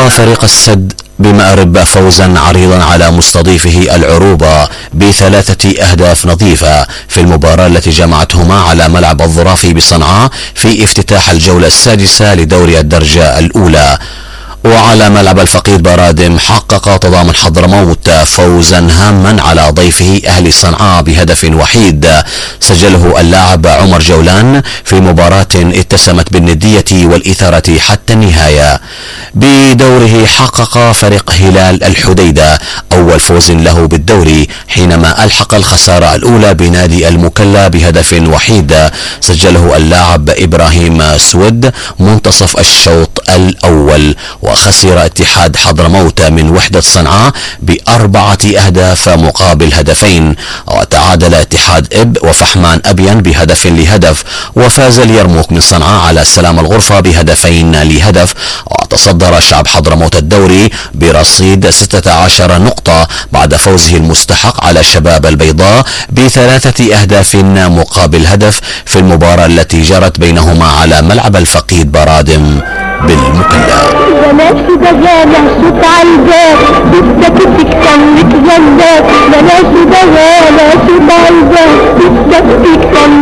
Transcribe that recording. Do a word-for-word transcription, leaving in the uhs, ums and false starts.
حقق فريق السد بمأرب فوزا عريضا على مستضيفه العروبة بثلاثة أهداف نظيفة في المباراة التي جمعتهما على ملعب الظرافي بصنعاء في افتتاح الجولة السادسة لدوري الدرجة الأولى. وعلى ملعب الفقيد برادم حقق تضامن حضرموت فوزا هاما على ضيفه أهل صنعاء بهدف وحيد سجله اللاعب عمر جولان في مباراة اتسمت بالندية والإثارة حتى النهاية. بدوره حقق فريق هلال الحديدة أول فوز له بالدوري حينما ألحق الخسارة الأولى بنادي المكلا بهدف وحيد سجله اللاعب إبراهيم سود منتصف الشوط الأول. وخسر اتحاد حضرموت من وحدة صنعاء بأربعة أهداف مقابل هدفين. وتعادل اتحاد إب وفحمان أبين بهدف لهدف. وفاز اليرموك من صنعاء على سلام الغرفة بهدفين لهدف. وتصدر شعب حضرموت الدوري برصيد ستة عشر نقطة بعد فوزه المستحق على شباب البيضاء بثلاثة أهداف مقابل هدف في المباراة التي جرت بينهما على ملعب الفقيد برادم بالمكلا. بلاش دجالة صوت عالباب لسه كنت كتمت غلاب. بلاش دجالة صوت عالباب لسه كنت